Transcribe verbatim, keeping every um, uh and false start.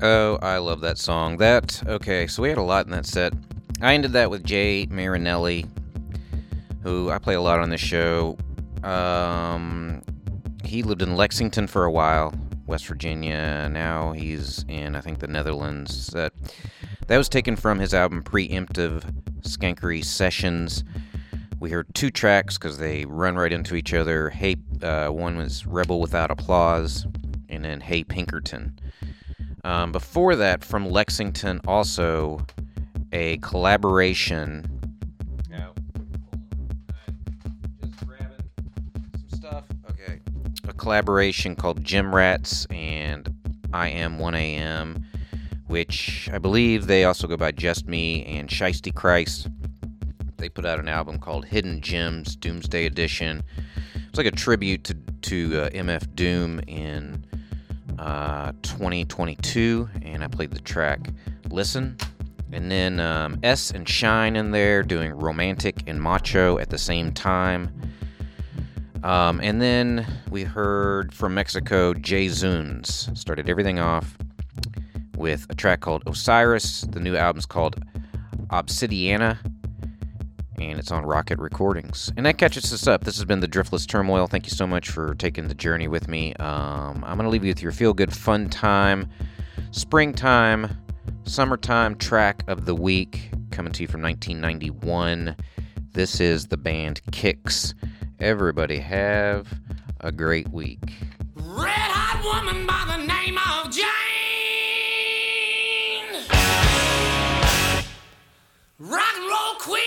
Oh, I love that song. That, okay, so we had a lot in that set. I ended that with Jay Marinelli, who I play a lot on this show. Um, he lived in Lexington for a while, West Virginia. Now he's in, I think, the Netherlands. That, that was taken from his album Preemptive Skankery Sessions. We heard two tracks because they run right into each other. Hey, uh, one was Rebel Without Applause, and then Hey Pinkerton. Um, before that, from Lexington, also a collaboration. Oh, just grabbing some stuff. Okay, a collaboration called Gym Rats and I Am one A M, which I believe they also go by Just Me and Shiesty Christ. They put out an album called Hidden Gems Doomsday Edition. It's like a tribute to to uh, M F Doom in uh, twenty twenty-two, and I played the track Listen. And then um, S and Shine in there doing Romantic and Macho at the same time. Um, and then we heard from Mexico, Jay Zunes. Started everything off with a track called Osiris. The new album's called Obsidiana, and it's on Rocket Recordings. And that catches us up. This has been the Driftless Turmoil. Thank you so much for taking the journey with me. Um, I'm going to leave you with your feel-good fun time, springtime, summertime track of the week, coming to you from nineteen ninety-one. This is the band Kix. Everybody have a great week. Red hot woman by the name of Jane. Rock and roll queen.